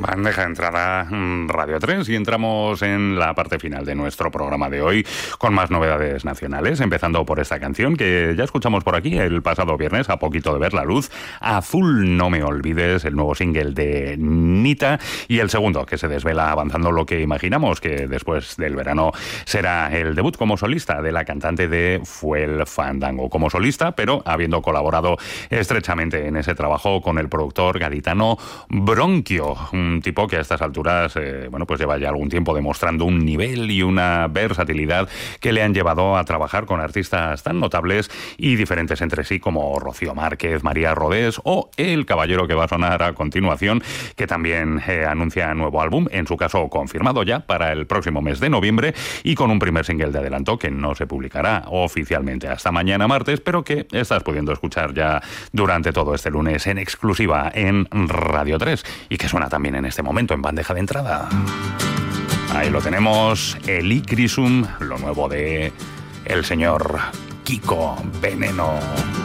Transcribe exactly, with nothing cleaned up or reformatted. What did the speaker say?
Bandeja de entrada Radio tres y entramos en la parte final de nuestro programa de hoy con más novedades nacionales, empezando por esta canción que ya escuchamos por aquí el pasado viernes, a poquito de ver la luz. Azul no me olvides, el nuevo single de Nita, y el segundo que se desvela avanzando lo que imaginamos que después del verano será el debut como solista de la cantante de Fuel Fandango, como solista, pero habiendo colaborado estrechamente en ese trabajo con el productor gaditano Bronquio, un tipo que a estas alturas eh, bueno, pues lleva ya algún tiempo demostrando un nivel y una versatilidad que le han llevado a trabajar con artistas tan notables y diferentes entre sí como Rocío Márquez, María Rodés o el caballero que va a sonar a continuación, que también eh, anuncia nuevo álbum, en su caso confirmado ya para el próximo mes de noviembre, y con un primer single de adelanto que no se publicará oficialmente hasta mañana martes, pero que estás pudiendo escuchar ya durante todo este lunes en exclusiva en Radio tres y que suena también en este momento en bandeja de entrada. Ahí lo tenemos, Helichrysum, lo nuevo de el señor Kiko Veneno.